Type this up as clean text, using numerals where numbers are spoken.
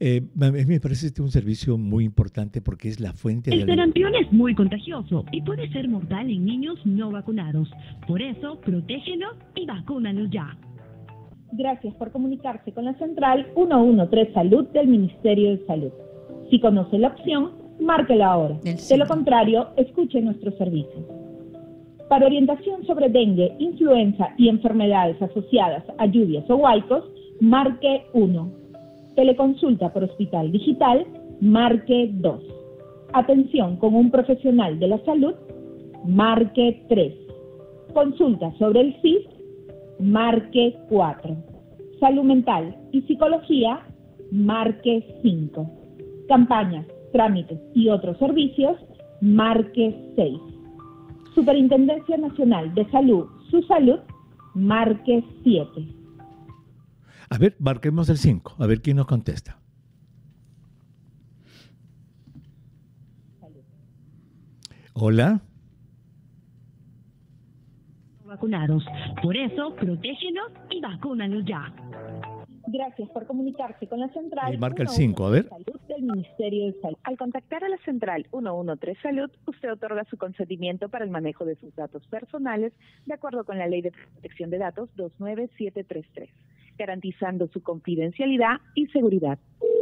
A mí me parece este un servicio muy importante porque es la fuente de... El sarampión es muy contagioso y puede ser mortal en niños no vacunados. Por eso, protégelo y vacúnalo ya. Gracias por comunicarse con la central 113 Salud del Ministerio de Salud. Si conoce la opción, márquela ahora. De lo contrario, escuche nuestros servicios. Para orientación sobre dengue, influenza y enfermedades asociadas a lluvias o huaicos, marque 1. Teleconsulta por hospital digital, marque 2. Atención con un profesional de la salud, marque 3. Consulta sobre el CIS, marque 4. Salud mental y psicología, marque 5. Campañas, trámites y otros servicios, marque 6. Superintendencia Nacional de Salud, su salud, marque 7. A ver, marquemos el 5, a ver quién nos contesta. Hola. Vacunados. Por eso, protégelo y vacúnalo ya. Gracias por comunicarse con la central. Y marca el 5, a ver. Salud del Ministerio de Salud. Al contactar a la central 113 Salud, usted otorga su consentimiento para el manejo de sus datos personales de acuerdo con la Ley de Protección de Datos 29733, garantizando su confidencialidad y seguridad.